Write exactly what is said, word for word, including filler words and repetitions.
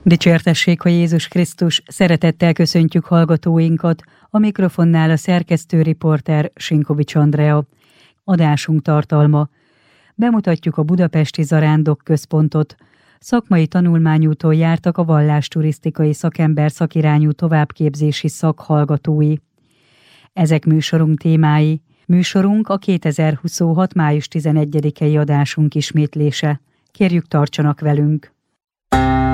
Dicsértessék a Jézus Krisztus, szeretettel köszöntjük hallgatóinkat, a mikrofonnál a szerkesztő riporter Sinkovics Andrea. Adásunk tartalma. Bemutatjuk a Budapesti Zarándok Központot. Szakmai tanulmányúton jártak a vallásturisztikai szakember szakirányú továbbképzési szak hallgatói. Ezek műsorunk témái. Műsorunk a kétezer-huszonhat. május tizenegyedikei adásunk ismétlése. Kérjük, tartsanak velünk!